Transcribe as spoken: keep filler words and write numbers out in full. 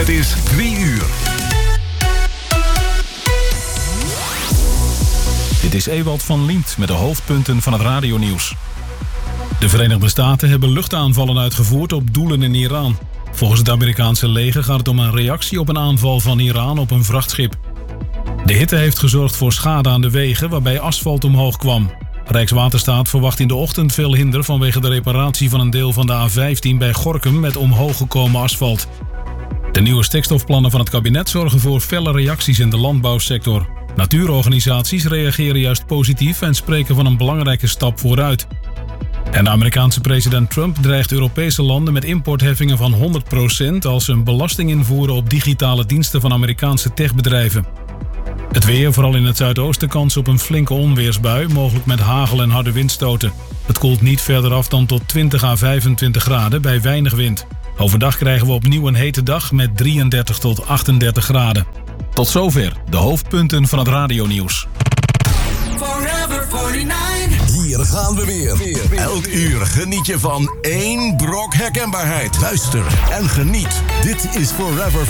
Het is drie uur. Dit is Ewald van Liemt met de hoofdpunten van het radionieuws. De Verenigde Staten hebben luchtaanvallen uitgevoerd op doelen in Iran. Volgens het Amerikaanse leger gaat het om een reactie op een aanval van Iran op een vrachtschip. De hitte heeft gezorgd voor schade aan de wegen waarbij asfalt omhoog kwam. Rijkswaterstaat verwacht in de ochtend veel hinder vanwege de reparatie van een deel van de A vijftien bij Gorinchem met omhoog gekomen asfalt. De nieuwe stikstofplannen van het kabinet zorgen voor felle reacties in de landbouwsector. Natuurorganisaties reageren juist positief en spreken van een belangrijke stap vooruit. En de Amerikaanse president Trump dreigt Europese landen met importheffingen van honderd procent als ze een belasting invoeren op digitale diensten van Amerikaanse techbedrijven. Het weer, vooral in het zuidoosten, kans op een flinke onweersbui, mogelijk met hagel en harde windstoten. Het koelt niet verder af dan tot twintig à vijfentwintig graden bij weinig wind. Overdag krijgen we opnieuw een hete dag met drieëndertig tot achtendertig graden. Tot zover de hoofdpunten van het radionieuws. Forever forty-nine. Hier gaan we weer. weer. Elk uur geniet je van één brok herkenbaarheid. Luister en geniet. Dit is Forever